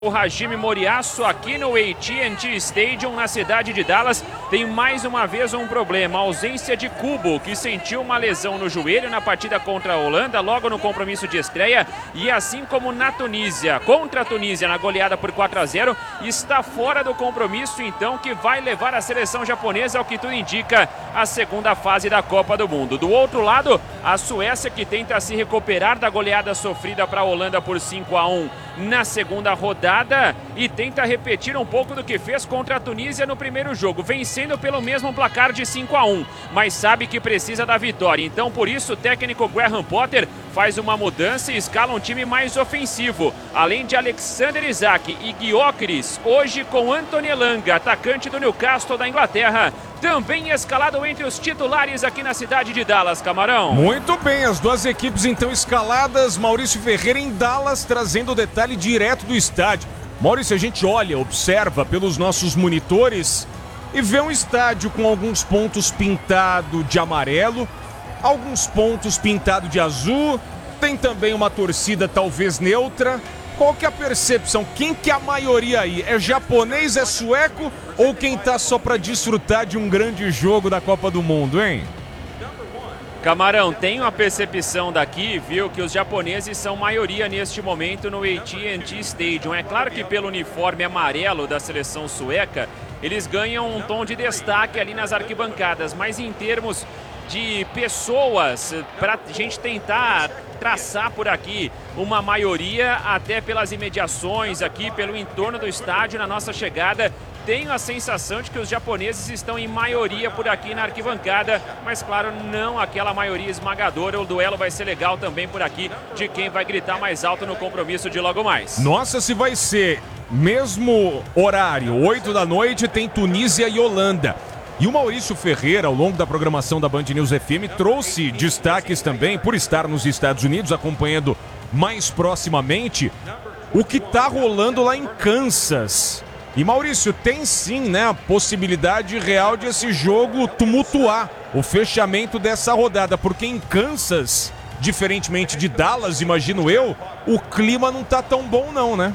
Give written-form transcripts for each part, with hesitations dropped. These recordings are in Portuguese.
O Hajime Moriyasu aqui no AT&T Stadium, na cidade de Dallas, tem mais uma vez um problema, a ausência de Kubo, que sentiu uma lesão no joelho na partida contra a Holanda, logo no compromisso de estreia, e assim como na Tunísia, contra a Tunísia na goleada por 4-0, está fora do compromisso, então, que vai levar a seleção japonesa, ao que tudo indica, a segunda fase da Copa do Mundo. Do outro lado, a Suécia, que tenta se recuperar da goleada sofrida para a Holanda por 5-1 na segunda rodada e tenta repetir um pouco do que fez contra a Tunísia no primeiro jogo, vencendo pelo mesmo placar de 5-1, mas sabe que precisa da vitória. Então, por isso, o técnico Graham Potter faz uma mudança e escala um time mais ofensivo. Além de Alexander Isak e Gyökeres, hoje com Anthony Elanga, atacante do Newcastle da Inglaterra, também escalado entre os titulares aqui na cidade de Dallas, Camarão. Muito bem, as duas equipes então escaladas. Maurício Ferreira em Dallas, trazendo o detalhe direto do estádio. Maurício, a gente olha, observa pelos nossos monitores e vê um estádio com alguns pontos pintado de amarelo, alguns pontos pintado de azul, tem também uma torcida talvez neutra. Qual que é a percepção? Quem que é a maioria aí? É japonês, é sueco ou quem tá só para desfrutar de um grande jogo da Copa do Mundo, hein? Camarão, tenho a percepção daqui, viu, que os japoneses são maioria neste momento no AT&T Stadium. É claro que pelo uniforme amarelo da seleção sueca, eles ganham um tom de destaque ali nas arquibancadas, mas em termos de pessoas, para a gente tentar traçar por aqui uma maioria, até pelas imediações aqui, pelo entorno do estádio, na nossa chegada, tenho a sensação de que os japoneses estão em maioria por aqui na arquibancada, mas claro, não aquela maioria esmagadora. O duelo vai ser legal também por aqui, de quem vai gritar mais alto no compromisso de logo mais. Nossa, se vai ser mesmo horário, 8 da noite, tem Tunísia e Holanda. E o Maurício Ferreira, ao longo da programação da Band News FM, trouxe destaques também, por estar nos Estados Unidos, acompanhando mais proximamente o que está rolando lá em Kansas. E Maurício, tem sim, né, a possibilidade real de esse jogo tumultuar o fechamento dessa rodada, porque em Kansas, diferentemente de Dallas, imagino eu, o clima não tá tão bom não, né?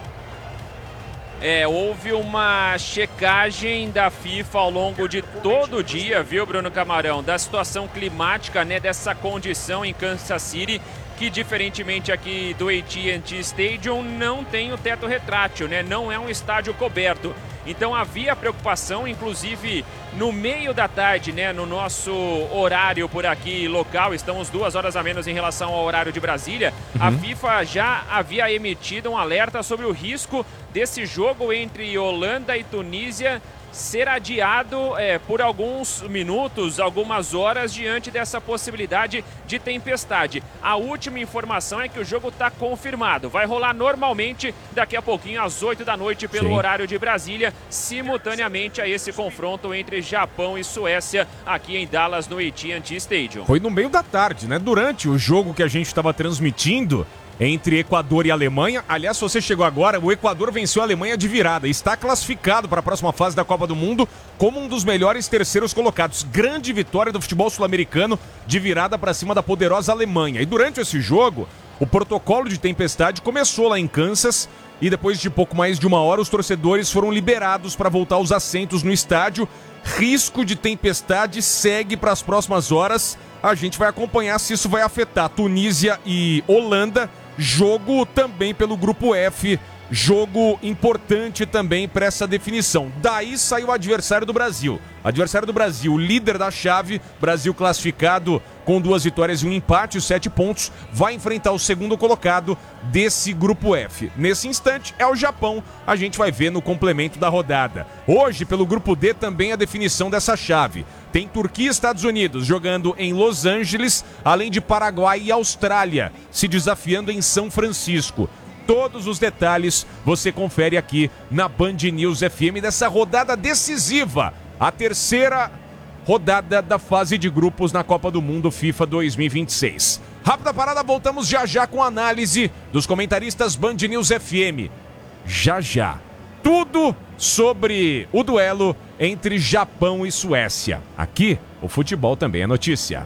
Houve uma checagem da FIFA ao longo de todo o dia, viu, Bruno Camarão, da situação climática, né, dessa condição em Kansas City, que diferentemente aqui do AT&T Stadium não tem o teto retrátil, né, não é um estádio coberto. Então havia preocupação, inclusive no meio da tarde, né, no nosso horário por aqui local, estamos 2 horas a menos em relação ao horário de Brasília, a FIFA já havia emitido um alerta sobre o risco desse jogo entre Holanda e Tunísia ser adiado por alguns minutos, algumas horas, diante dessa possibilidade de tempestade. A última informação é que o jogo está confirmado. Vai rolar normalmente daqui a pouquinho, às 8 da noite, pelo horário de Brasília, simultaneamente a esse confronto entre Japão e Suécia, aqui em Dallas, no AT&T Stadium. Foi no meio da tarde, né? Durante o jogo que a gente estava transmitindo entre Equador e Alemanha. Aliás, se você chegou agora, o Equador venceu a Alemanha de virada. Está classificado para a próxima fase da Copa do Mundo como um dos melhores terceiros colocados. Grande vitória do futebol sul-americano de virada para cima da poderosa Alemanha. E durante esse jogo, o protocolo de tempestade começou lá em Kansas e depois de pouco mais de 1 hora, os torcedores foram liberados para voltar aos assentos no estádio. Risco de tempestade segue para as próximas horas. A gente vai acompanhar se isso vai afetar Tunísia e Holanda. Jogo também pelo grupo F, jogo importante também para essa definição. Daí saiu o adversário do Brasil. Adversário do Brasil, líder da chave, Brasil classificado com 2 vitórias e um empate, 7 pontos, vai enfrentar o segundo colocado desse grupo F. Nesse instante é o Japão, a gente vai ver no complemento da rodada. Hoje, pelo grupo D, também a definição dessa chave. Tem Turquia e Estados Unidos jogando em Los Angeles, além de Paraguai e Austrália se desafiando em São Francisco. Todos os detalhes você confere aqui na Band News FM dessa rodada decisiva, a terceira rodada da fase de grupos na Copa do Mundo FIFA 2026. Rápida parada, voltamos já já com a análise dos comentaristas Band News FM. Já já. Tudo sobre o duelo entre Japão e Suécia. Aqui, o futebol também é notícia.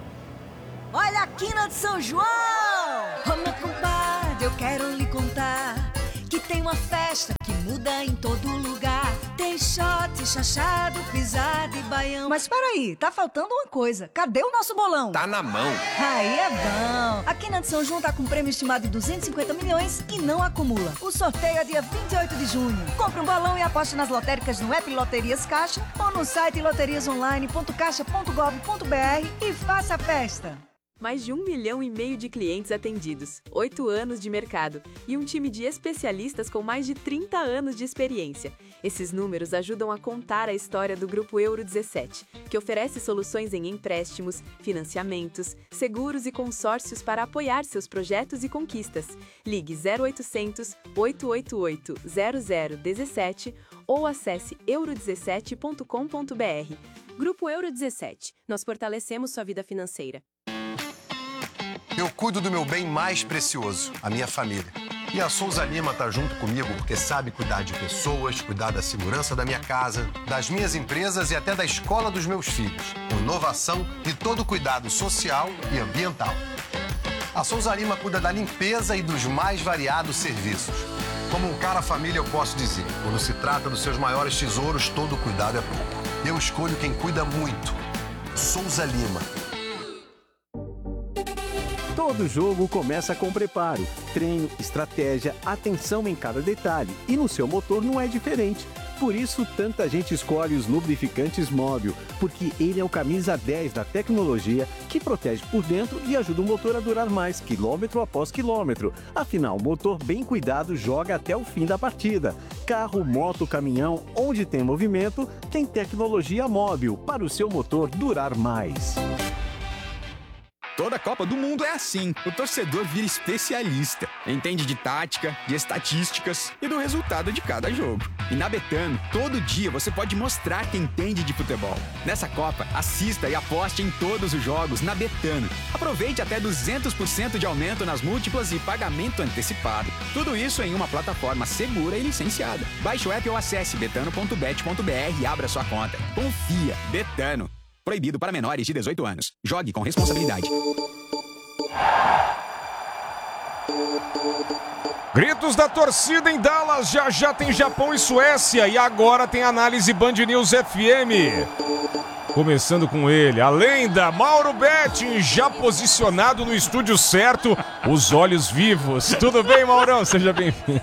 Olha a quina de São João! Ô meu compadre, eu quero lhe contar que tem uma festa festa que muda em todo lugar. Tem shot, chachado, pisada e baião. Mas peraí, tá faltando uma coisa. Cadê o nosso bolão? Tá na mão. Aí é bom. A Quina de São João tá com um prêmio estimado de 250 milhões e não acumula. O sorteio é dia 28 de junho. Compre um bolão e aposte nas lotéricas no app Loterias Caixa ou no site loteriasonline.caixa.gov.br e faça a festa. Mais de 1,5 milhão de clientes atendidos, 8 anos de mercado e um time de especialistas com mais de 30 anos de experiência. Esses números ajudam a contar a história do Grupo Euro 17, que oferece soluções em empréstimos, financiamentos, seguros e consórcios para apoiar seus projetos e conquistas. Ligue 0800 888 0017 ou acesse euro17.com.br. Grupo Euro 17. Nós fortalecemos sua vida financeira. Eu cuido do meu bem mais precioso, a minha família. E a Souza Lima tá junto comigo porque sabe cuidar de pessoas, cuidar da segurança da minha casa, das minhas empresas e até da escola dos meus filhos. Com inovação e todo cuidado social e ambiental. A Souza Lima cuida da limpeza e dos mais variados serviços. Como um cara família, eu posso dizer, quando se trata dos seus maiores tesouros, todo cuidado é pouco. Eu escolho quem cuida muito. Souza Lima. Todo jogo começa com preparo, treino, estratégia, atenção em cada detalhe. E no seu motor não é diferente. Por isso, tanta gente escolhe os lubrificantes Móbil, porque ele é o camisa 10 da tecnologia que protege por dentro e ajuda o motor a durar mais, quilômetro após quilômetro. Afinal, o motor bem cuidado joga até o fim da partida. Carro, moto, caminhão, onde tem movimento, tem tecnologia Móbil para o seu motor durar mais. Toda Copa do Mundo é assim. O torcedor vira especialista. Entende de tática, de estatísticas e do resultado de cada jogo. E na Betano, todo dia você pode mostrar que entende de futebol. Nessa Copa, assista e aposte em todos os jogos na Betano. Aproveite até 200% de aumento nas múltiplas e pagamento antecipado. Tudo isso em uma plataforma segura e licenciada. Baixe o app ou acesse betano.bet.br e abra sua conta. Confia. Betano. Proibido para menores de 18 anos. Jogue com responsabilidade. Gritos da torcida em Dallas. Já tem Japão e Suécia. E agora tem análise Band News FM. Começando com ele, a lenda Mauro Betting, já posicionado no estúdio certo, os olhos vivos. Tudo bem, Maurão? Seja bem-vindo.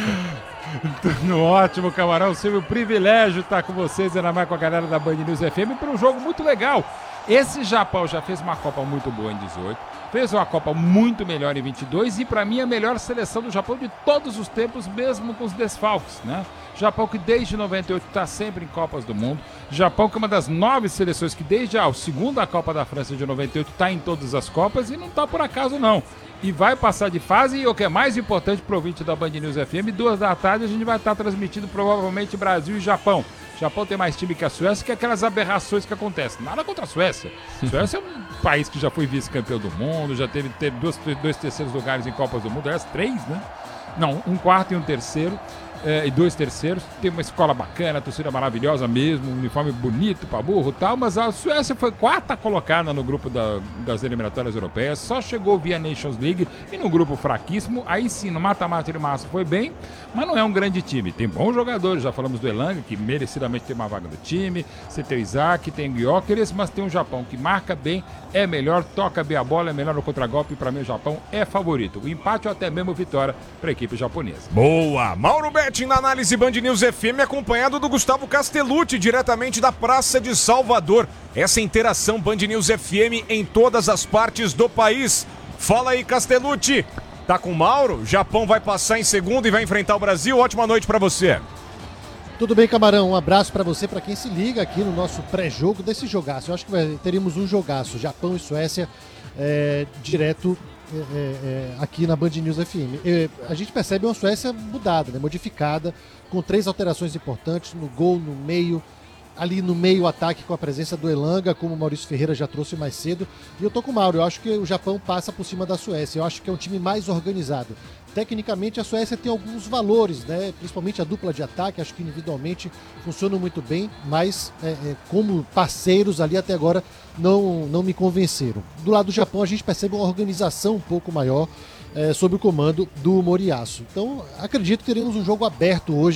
Tudo ótimo, Camarão. Sempre um privilégio estar com vocês, ainda mais com a galera da Band News FM, para um jogo muito legal. Esse Japão já fez uma Copa muito boa em 18, fez uma Copa muito melhor em 22 e, para mim, a melhor seleção do Japão de todos os tempos, mesmo com os desfalques, né? Japão que desde 98 está sempre em Copas do Mundo. Japão que é uma das 9 seleções que desde a segunda Copa da França de 98 está em todas as Copas e não está por acaso, não. E vai passar de fase, e o que é mais importante para o ouvinte da Band News FM, 2 da tarde a gente vai estar transmitindo provavelmente Brasil e Japão. O Japão tem mais time que a Suécia, que é aquelas aberrações que acontecem. Nada contra a Suécia. A Suécia é um país que já foi vice-campeão do mundo, já teve dois terceiros lugares em Copas do Mundo, aliás, 3, né? Não, um quarto e um terceiro. E 2 terceiros, tem uma escola bacana, torcida maravilhosa mesmo, um uniforme bonito pra burro e tal, mas a Suécia foi 4ª colocada no grupo das eliminatórias europeias, só chegou via Nations League e no grupo fraquíssimo, aí sim, no mata-mata e massa foi bem, mas não é um grande time, tem bons jogadores, já falamos do Elanga, que merecidamente tem uma vaga do time, você tem o Isaac, tem o Gyökeres, mas tem um Japão que marca bem, é melhor, toca bem a bola, é melhor no contragolpe, e pra mim o Japão é favorito, o empate ou até mesmo vitória pra equipe japonesa. Boa! Mauro Betting na análise Band News FM, acompanhado do Gustavo Castellucci, diretamente da Praça de Salvador. Essa interação Band News FM em todas as partes do país. Fala aí, Castellucci. Tá com o Mauro? Japão vai passar em segundo e vai enfrentar o Brasil. Ótima noite pra você. Tudo bem, Camarão? Um abraço pra você, pra quem se liga aqui no nosso pré-jogo desse jogaço. Eu acho que teríamos um jogaço, Japão e Suécia, direto aqui na Band News FM. A gente percebe uma Suécia mudada, né, modificada, com 3 alterações importantes no gol, no meio, ali no meio o ataque com a presença do Elanga, como o Maurício Ferreira já trouxe mais cedo. E eu tô com o Mauro, eu acho que o Japão passa por cima da Suécia, eu acho que é um time mais organizado. Tecnicamente a Suécia tem alguns valores, né? Principalmente a dupla de ataque, acho que individualmente funcionam muito bem, mas como parceiros ali até agora não me convenceram. Do lado do Japão a gente percebe uma organização um pouco maior, sob o comando do Moriaço. Então, acredito que teremos um jogo aberto hoje.